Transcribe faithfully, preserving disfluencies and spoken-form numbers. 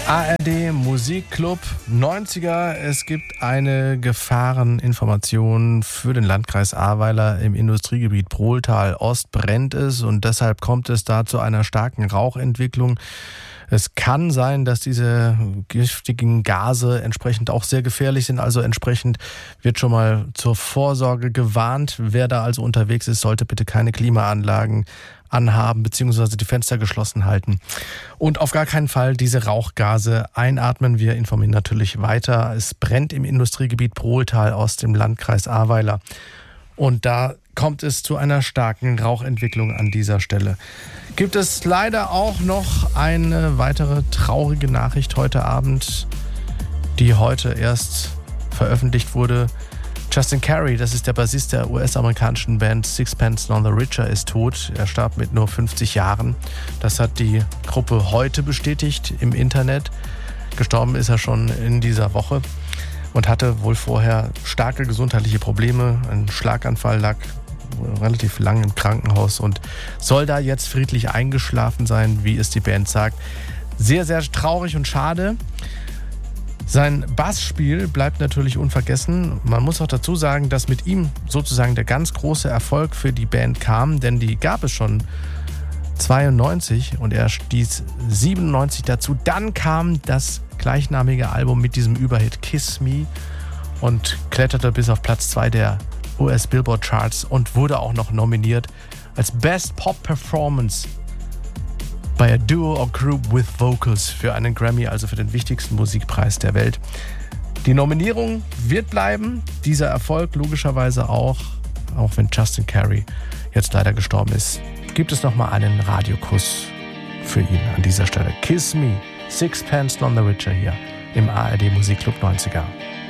A R D Musikclub neunziger. Es gibt eine Gefahreninformation für den Landkreis Ahrweiler. Im Industriegebiet Prohltal Ost brennt es und deshalb kommt es da zu einer starken Rauchentwicklung. Es kann sein, dass diese giftigen Gase entsprechend auch sehr gefährlich sind. Also entsprechend wird schon mal zur Vorsorge gewarnt. Wer da also unterwegs ist, sollte bitte keine Klimaanlagen anhaben bzw. die Fenster geschlossen halten. Und auf gar keinen Fall diese Rauchgase einatmen. Wir informieren natürlich weiter. Es brennt im Industriegebiet Prohltal Ost im Landkreis Ahrweiler. Und da kommt es zu einer starken Rauchentwicklung an dieser Stelle. Gibt es leider auch noch eine weitere traurige Nachricht heute Abend, die heute erst veröffentlicht wurde. Justin Carey, das ist der Bassist der U S-amerikanischen Band Sixpence None the Richer, ist tot. Er starb mit nur fünfzig Jahren. Das hat die Gruppe heute bestätigt im Internet. Gestorben ist er schon in dieser Woche und hatte wohl vorher starke gesundheitliche Probleme. Ein Schlaganfall, lag relativ lang im Krankenhaus und soll da jetzt friedlich eingeschlafen sein, wie es die Band sagt. Sehr, sehr traurig und schade. Sein Bassspiel bleibt natürlich unvergessen. Man muss auch dazu sagen, dass mit ihm sozusagen der ganz große Erfolg für die Band kam, denn die gab es schon zweiundneunzig und er stieß siebenundneunzig dazu. Dann kam das gleichnamige Album mit diesem Überhit Kiss Me und kletterte bis auf Platz zwei der U S Billboard Charts und wurde auch noch nominiert als Best Pop Performance bei a Duo or Group with Vocals für einen Grammy, also für den wichtigsten Musikpreis der Welt. Die Nominierung wird bleiben, dieser Erfolg logischerweise auch, auch wenn Justin Carey jetzt leider gestorben ist. Gibt es nochmal einen Radiokuss für ihn an dieser Stelle. Kiss Me, Sixpence None the Richer hier im A R D Musikclub neunziger.